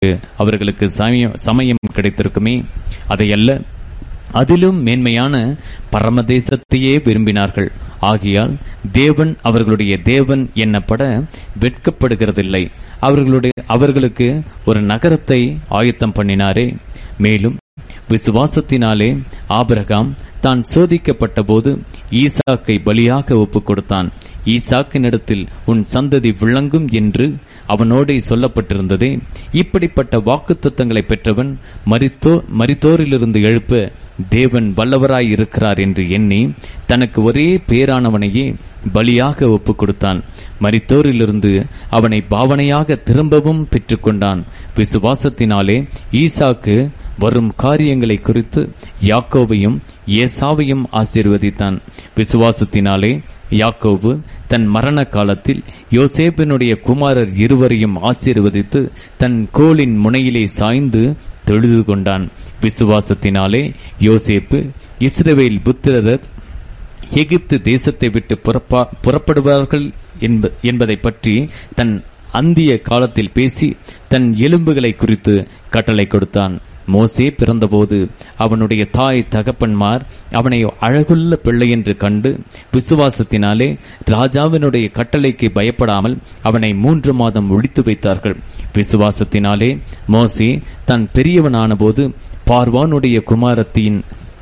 அவர்களுக்கு சமயம் கிடைத்திருக்குமே. அதையல்ல, அதிலும் மேன்மையான பரமதேசத்தையே விரும்பினார்கள். ஆகையால் தேவன் அவர்களுடைய தேவன் என்னப்பட வெட்கப்படுகிறதில்லை. அவர்களுக்கு ஒரு நகரத்தை ஆயத்தம் பண்ணினாரே. மேலும் விசுவாசத்தினாலே ஆபிரகாம் தான் சோதிக்கப்பட்ட போது ஈசாக்கை பலியாக ஒப்புக் கொடுத்தான். ஈசாக்கினிடத்தில் உன் சந்ததி விளங்கும் என்று அவனோடே சொல்லப்பட்டிருந்ததே. இப்படிப்பட்ட வாக்குத்தத்தங்களை பெற்றவன் மரித்தோரிலிருந்து எழுப்ப தேவன் வல்லவராய் இருக்கிறார் என்று எண்ணி தனக்கு ஒரே பேரானவனையே பலியாக ஒப்புக் கொடுத்தான். மரித்தோரிலிருந்து அவனை பாவனையாக திரும்பவும் பெற்றுக்கொண்டான். விசுவாசத்தினாலே ஈசாக்கு வரும் காரியங்களை குறித்து யாக்கோவையும் ஏசாவையும் ஆசீர்வதித்தான். விசுவாசத்தினாலே யாக்கோபு தன் மரண காலத்தில் யோசேப்பினுடைய குமாரர் இருவரையும் ஆசீர்வதித்து தன் கோலின் முனையிலே சாய்ந்து தொழுது கொண்டான். விசுவாசத்தினாலே யோசேப்பு இஸ்ரவேல் புத்திரர் எகிப்து தேசத்தை விட்டு புறப்படுவார்கள் என்பதை பற்றி தன் அந்திய காலத்தில் பேசி தன் எலும்புகளை குறித்து கட்டளை கொடுத்தான். மோசே பிறந்தபோது அவனுடைய தாய் தகப்பன்மார் அவனை அழகுள்ள பிள்ளை என்று கண்டு விசுவாசத்தினாலே ராஜாவினுடைய கட்டளைக்கு பயப்படாமல் அவனை 3 மாதம் ஒழித்து வைத்தார்கள். விசுவாசத்தினாலே மோசே தான் பெரியவனான போது பார்வானுடைய குமாரத்தின்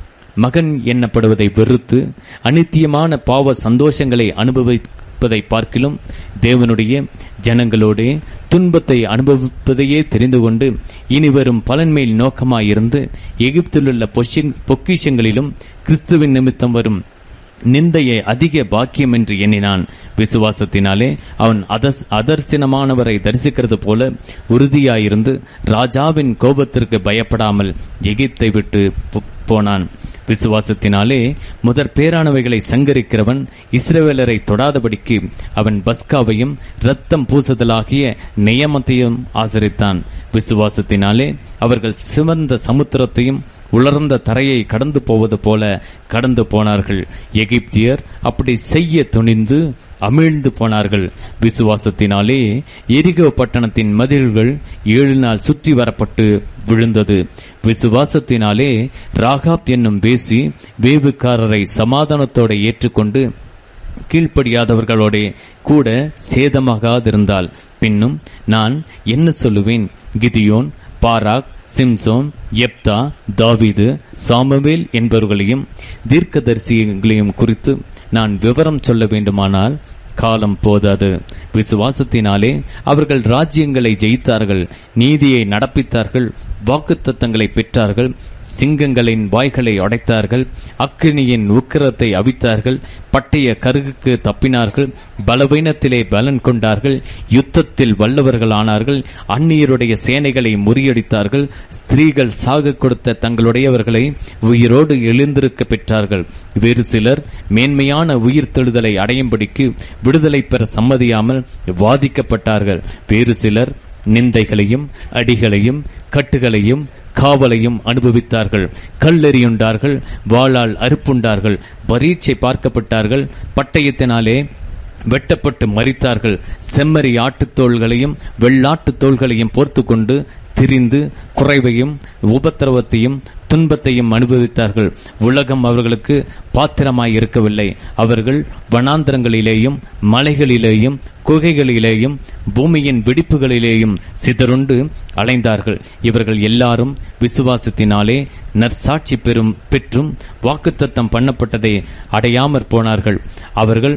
மகன் எண்ணப்படுவதை வெறுத்து அநித்தியமான பாவ சந்தோஷங்களை அனுபவிப்பதை பார்க்கிலும் தேவனுடைய ஜனங்களோடே துன்பத்தை அனுபவிப்பதையே தெரிந்து கொண்டு இனிவரும் பலன்மேல் நோக்கமாயிருந்து எகிப்திலுள்ள பொக்கிஷங்களிலும் கிறிஸ்துவின் நிமித்தம் வரும் நிந்தையை அதிக பாக்கியம் என்று எண்ணினான். விசுவாசத்தினாலே அவன் அதர்சனமானவரை தரிசிக்கிறது போல உறுதியாயிருந்து ராஜாவின் கோபத்திற்கு பயப்படாமல் எகிப்தை விட்டு போனான். விசுவாசத்தினாலே முதற் பேரானவைகளை சங்கரிக்கிறவன் இஸ்ரவேலரை தொடாதபடிக்கு அவன் பஸ்காவையும் இரத்தம் பூசுதலாகிய நியமத்தையும் ஆசரித்தான். விசுவாசத்தினாலே அவர்கள் சிவந்த சமுத்திரத்தையும் உலர்ந்த தரையை கடந்து போவது போல கடந்து போனார்கள். எகிப்தியர் அப்படி செய்ய துணிந்து அமிழ்ந்து போனார்கள். விசுவாசத்தினாலே எரிகோ பட்டணத்தின் மதில்கள் 7 நாள் சுற்றி வரப்பட்டு விழுந்தது. விசுவாசத்தினாலே ராகாப் என்னும் வேசி வேவுக்காரரை சமாதானத்தோடு ஏற்றுக்கொண்டு கீழ்ப்படியாதவர்களோட கூட சேதமாகாதிருந்தாள். பின்னும் நான் என்ன சொல்லுவேன்? கிதியோன், பாராக், சிம்சோன், எப்தா, தாவீது, சாமுவேல் என்பவர்களையும் தீர்க்கதரிசிகளையும் குறித்து நான் விவரம் சொல்ல வேண்டுமானால் காலம் போதாது. விசுவாசத்தினாலே அவர்கள் ராஜ்யங்களை ஜெயித்தார்கள், நீதியை நடப்பித்தார்கள், வாக்குத்தத்தங்களை பெற்றார்கள், சிங்கங்களின் வாய்களை அடைத்தார்கள், அக்கினியின் உக்கிரத்தை அவித்தார்கள், பட்டய கருகுக்கு தப்பினார்கள், பலவீனத்திலே பலன் கொண்டார்கள், யுத்தத்தில் வல்லவர்கள் ஆனார்கள், அந்நியருடைய சேனைகளை முறியடித்தார்கள், ஸ்திரீகள் சாக கொடுத்த தங்களுடையவர்களை உயிரோடு எழுந்திருக்க பெற்றார்கள். வேறு சிலர் மேன்மையான உயிர் தெழுதலை அடையும்படிக்கு விடுதலை பெற சம்மதியாமல் வாதிக்கப்பட்டார்கள். வேறு சிலர் நிந்தைகளையும் அடிகளையும் கட்டுகளையும் காவலையும் அனுபவித்தார்கள். கல்லெறியுண்டார்கள், வாளால் அறுப்புண்டார்கள், பரீட்சை பார்க்கப்பட்டார்கள், பட்டயத்தினாலே வெட்டப்பட்டு மரித்தார்கள். செம்மறி ஆட்டுத்தோள்களையும் வெள்ளாட்டு தோள்களையும் போர்த்து கொண்டு திரிந்து குறைவையும் உபத்திரவத்தையும் துன்பத்தையும் அனுபவித்தார்கள். உலகம் அவர்களுக்கு பாத்திரமாய் இருக்கவில்லை. அவர்கள் வனாந்தரங்களிலேயும் மலைகளிலேயும் குகைகளிலேயும் பூமியின் வெடிப்புகளிலேயும் சிதறுண்டு அலைந்தார்கள். இவர்கள் எல்லாரும் விசுவாசத்தினாலே நற்சாட்சி பெற்றும் வாக்குத்தத்தம் பண்ணப்பட்டதை அடையாமற் போனார்கள். அவர்கள்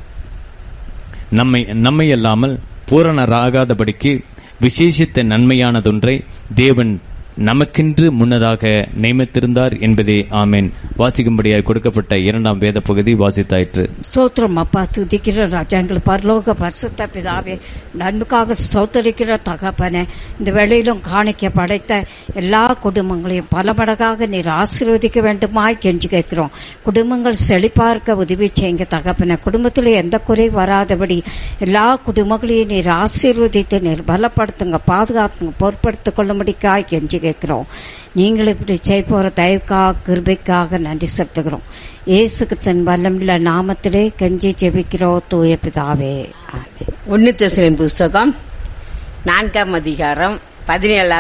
நம்மை அல்லாமல் பூரணராகாதபடிக்கு விசேஷித்த நன்மையானதொன்றை தேவன் நமக்கென்று முன்னதாக நியமித்திருந்தார் என்பதே. ஆமேன். வாசிக்கும்படியாக கொடுக்கப்பட்ட 2ஆம் வேத பகுதி வாசித்தாயிற்று. ஸ்தோத்திரம் அப்பா, துதிக்கிற ராஜா, எங்கள் பரலோக பரிசுத்த பிதாவே, நன்மைக்காக ஸ்தோத்தரிக்கிற தகப்பனே, இந்த வேளையிலும் காணிக்க படைத்த எல்லா குடும்பங்களையும் பல மடங்காக நீர் ஆசீர்வதிக்க வேண்டுமாய் கெஞ்சி கேட்கிறோம். குடும்பங்கள் செழிப்பார்க்க உதவி செய்யுங்க தகப்பனே. குடும்பத்தில் எந்த குறை வராதபடி எல்லா குடும்பங்களையும் நீர் ஆசீர்வதித்து நீர் பலப்படுத்துங்க, பாதுகாத்துங்க, பொறுப்படுத்திக் கொள்ளும்படிக்காய் கெஞ்சி கேட்கிறோம். நீங்கள் இப்படி செய்ய போற தயவுக்காக கிருபைக்காக நன்றி செலுத்துகிறோம். இயேசு கிறிஸ்துவின் வல்லமையுள்ள நாமத்திலே கெஞ்சி ஜெபிக்கிறோம் தூய பிதாவே. 1 தெசலோனிக்கேயர் புஸ்தகம் 4ஆம் அதிகாரம் 17